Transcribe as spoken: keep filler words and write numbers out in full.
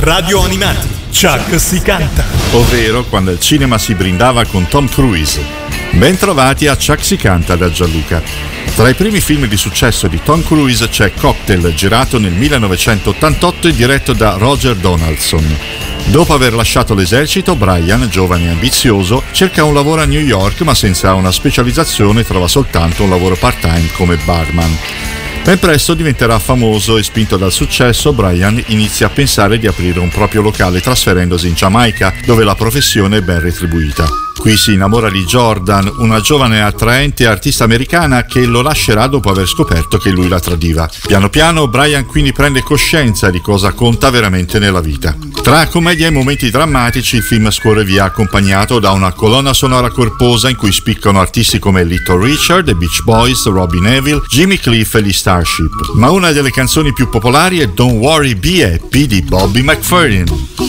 Radio Animati, Chuck si canta. Ovvero quando il cinema si brindava con Tom Cruise. Ben trovati a Chuck si canta da Gianluca. Tra i primi film di successo di Tom Cruise c'è Cocktail, girato nel millenovecentottantotto e diretto da Roger Donaldson. Dopo aver lasciato l'esercito, Brian, giovane e ambizioso, cerca un lavoro a New York, ma senza una specializzazione trova soltanto un lavoro part-time come barman. Ben presto diventerà famoso e spinto dal successo, Brian inizia a pensare di aprire un proprio locale trasferendosi in Giamaica, dove la professione è ben retribuita. Qui si innamora di Jordan, una giovane e attraente artista americana che lo lascerà dopo aver scoperto che lui la tradiva. Piano piano Brian quindi prende coscienza di cosa conta veramente nella vita. Tra commedia e momenti drammatici il film scorre via accompagnato da una colonna sonora corposa in cui spiccano artisti come Little Richard, The Beach Boys, Robbie Neville, Jimmy Cliff e gli Starship. Ma una delle canzoni più popolari è Don't Worry Be Happy di Bobby McFerrin.